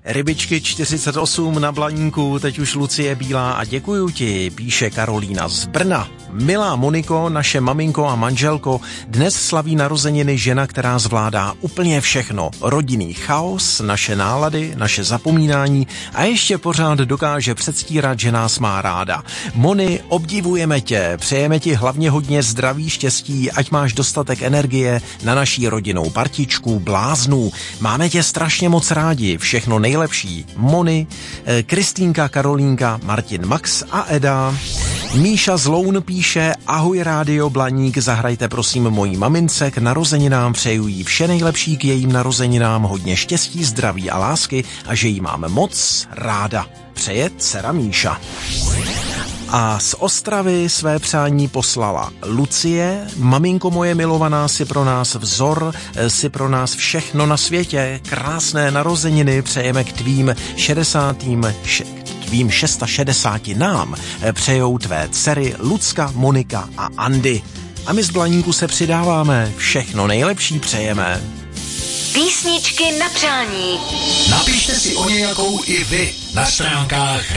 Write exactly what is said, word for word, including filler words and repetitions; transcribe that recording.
Rybičky čtyřicet osm na Blaníku, teď už Lucie Bílá a děkuju ti, píše Karolína z Brna. Milá Moniko, naše maminko a manželko, dnes slaví narozeniny žena, která zvládá úplně všechno. Rodinný chaos, naše nálady, naše zapomínání a ještě pořád dokáže předstírat, že nás má ráda. Moni, obdivujeme tě, přejeme ti hlavně hodně zdraví, štěstí, ať máš dostatek energie na naší rodinnou partičku bláznů. Máme tě strašně moc rádi, všechno nejlepší. Moni, Kristýnka, Karolínka, Martin, Max a Eda. Míša z Loun píše: ahoj Rádio Blaník, zahrajte prosím mojí mamince k narozeninám, přeju jí vše nejlepší k jejím narozeninám, hodně štěstí, zdraví a lásky a že jí máme moc ráda. Přeje dcera Míša. A z Ostravy své přání poslala Lucie. Maminko moje milovaná, si pro nás vzor, si pro nás všechno na světě. Krásné narozeniny přejeme k tvým šedesátým tvým šedesáti nám přejou tvé dcery Lucka, Monika a Andy. A my z Blaníku se přidáváme. Všechno nejlepší přejeme. Písničky na přání. Napište si o nějakou i vy na stránkách